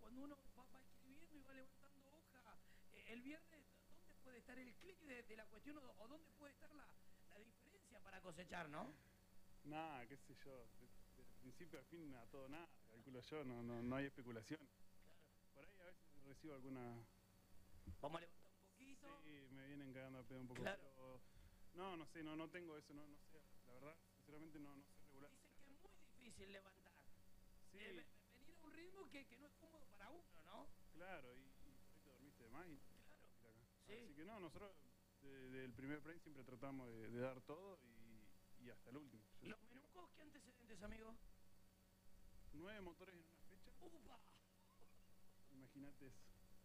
cuando uno va escribiendo y va levantando hoja, el viernes, ¿dónde puede estar el clic de la cuestión o dónde puede estar la diferencia para cosechar, no? Nada, qué sé yo, de principio a fin a todo nada, calculo yo, no hay especulación. Claro. Por ahí a veces recibo alguna... Vamos a levantar un poquito. Sí, me vienen cagando a pedo un poco, Claro. pero... No sé, no tengo eso, no sé, la verdad, sinceramente no sé regular. Dicen que es muy difícil levantar. Sí, Venir a un ritmo que no es cómodo para uno, ¿no? claro, y por ahí te dormiste de más y Claro. ir acá. Sí. Así que no, nosotros del primer break siempre tratamos de dar todo y hasta el último. ¿Los menucos qué antecedentes, amigo? 9 motores en una fecha, ¡Upa! imagínate eso.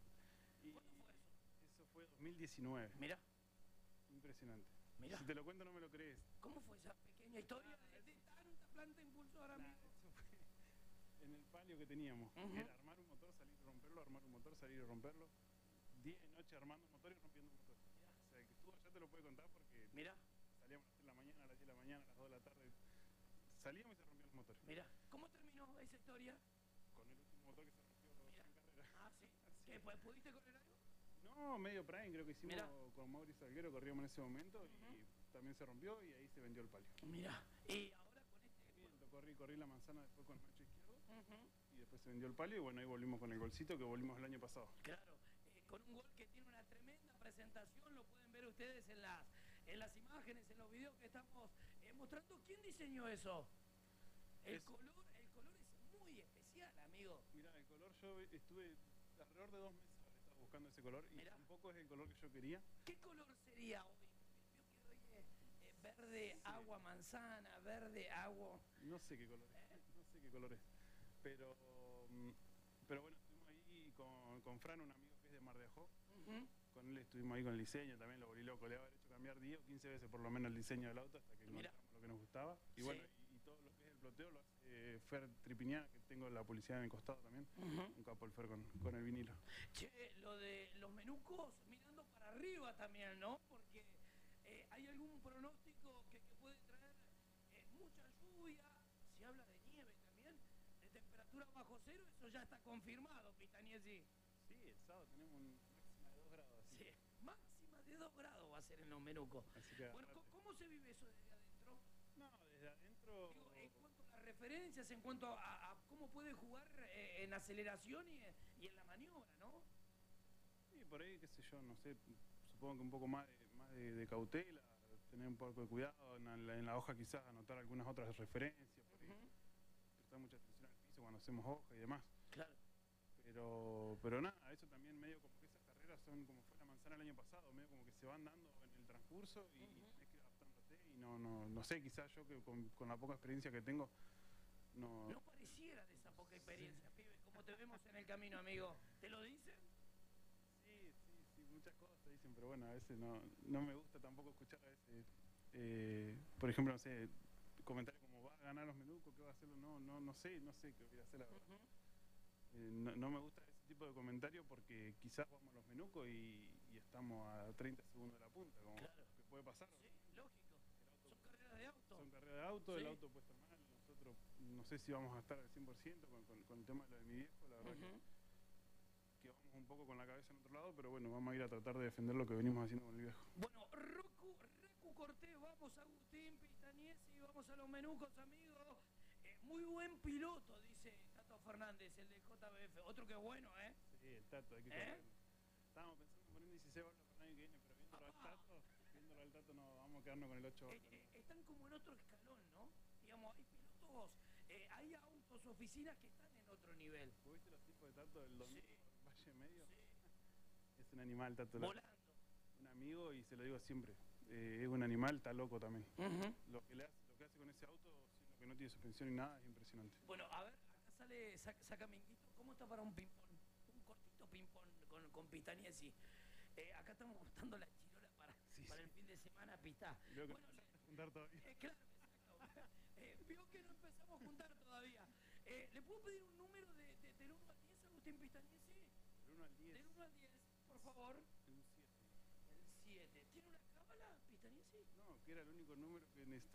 Y ¿Cuándo fue eso? eso fue 2019. Mirá, Impresionante. mirá. Si te lo cuento no me lo crees. ¿Cómo fue esa pequeña historia de tanta planta impulsora, amigo? Eso fue en el palio que teníamos. Era armar un motor, salir y romperlo, armar un motor, salir y romperlo. Día y noche armando un motor y rompiendo un motor. O sea, el que estuvo allá te lo puede contar porque Mirá, salíamos a las 3 de la mañana, a las 10 de la mañana, a las 2 de la tarde. Salíamos y se rompían los motores. mirá. ¿Cómo terminó esa historia? Con el último motor que se rompió Mirá. en carrera. Ah, sí. Así. ¿Qué, pudiste correr algo? No, medio prime creo que hicimos. Mirá. Con Mauricio Salguero, corríamos en ese momento y también se rompió y ahí se vendió el palio. Mirá. Y ahora con este... Corrí la manzana después con el macho izquierdo y después se vendió el palio y bueno, ahí volvimos con el golcito que volvimos el año pasado. Claro, con un gol que tiene una tremenda presentación, lo pueden ver ustedes en las imágenes, en los videos que estamos mostrando. ¿Quién diseñó eso? El color es muy especial, amigo. Mira, el color yo estuve alrededor de 2 meses estaba buscando ese color y tampoco es el color que yo quería. ¿Qué color sería hoy? Veo que hoy es verde, sí. Agua, manzana, verde, agua. No sé qué color es, no sé qué color es. Pero bueno, estuvimos ahí con Fran, un amigo que es de Mar de Ajó. Con él estuvimos ahí con el diseño, también lo volví loco, le había hecho cambiar 10 o 15 veces por lo menos el diseño del auto hasta que encontramos lo que nos gustaba. Y bueno, y todo lo que es el ploteo lo hace Fer Tripiniana, que tengo la publicidad en el costado también, un capo el Fer con el vinilo. Che, lo de los menucos mirando para arriba también, ¿no? Porque hay algún pronóstico que puede traer mucha lluvia, se habla de nieve también, de temperatura bajo cero, eso ya está confirmado, Pitaniesi. Sí, el sábado tenemos una máxima de 2 grados. Así. Sí, máxima de 2 grados va a ser en los menucos. Bueno, ¿cómo se vive eso desde adentro? No, desde adentro... Digo, en cuanto a las referencias, en cuanto a cómo puede jugar en aceleración y en la maniobra, ¿no? Sí, por ahí, qué sé yo, no sé, supongo que un poco más de cautela, tener un poco de cuidado en la hoja quizás, anotar algunas otras referencias, por ahí, prestar mucha atención al piso cuando hacemos hoja y demás. Claro. Pero nada, eso también medio como que esas carreras son como fue la manzana el año pasado, medio como que se van dando en el transcurso y tenés que ir adaptándote y no sé, quizás yo que con la poca experiencia que tengo, no pareciera de esa poca experiencia, pibe, como te vemos en el camino, amigo. ¿Te lo dicen? Sí, muchas cosas te dicen, pero bueno, a veces no me gusta tampoco escuchar a veces, por ejemplo, no sé, comentarios como va a ganar los menucos, qué va a hacerlo, no sé qué voy a hacer la verdad. No me gusta ese tipo de comentarios porque quizás vamos a los menucos y estamos a 30 segundos de la punta, como que puede pasar. Sí, lógico. Son carreras de auto. Son carreras de auto, el auto puede estar mal, nosotros no sé si vamos a estar al 100% con el tema de lo de mi viejo, la verdad que vamos un poco con la cabeza en otro lado, pero bueno, vamos a ir a tratar de defender lo que venimos haciendo con el viejo. Bueno, Recu Cortés, vamos a Agustín Pitaniesi, vamos a los menucos, amigos. Muy buen piloto, dice Tato Fernández, el de JBF. Otro que es bueno, ¿eh? Sí, el Tato, hay que correr. Estábamos pensando en poner 16 bolas para el año que viene, pero viéndolo al Tato no, vamos a quedarnos con el 8 bolas. Están como en otro escalón, ¿no? Digamos, hay pilotos, hay autos, oficinas que están en otro nivel. ¿Viste los tipos de Tato del domingo Valle Medio? Sí. Es un animal, Tato. Volando. Un amigo, y se lo digo siempre, es un animal, está loco también. Lo que hace con ese auto, siendo que no tiene suspensión ni nada, es impresionante. Bueno, a ver, acá sale, saca Minguito, ¿cómo está para un ping-pong? Un cortito ping-pong con Pitaniesi. Acá estamos montando la chirola para el fin de semana, Pitá. Creo que no empezamos a juntar todavía. Claro, exacto. Vio que no empezamos a juntar todavía. ¿Le puedo pedir un número del 1 al 10, Agustín Pitaniesi? Del 1 al 10. Del 1 al 10, por favor. Un 7. El 7. ¿Tiene una cábala, Pitaniesi? No, que era el único número que necesitaba.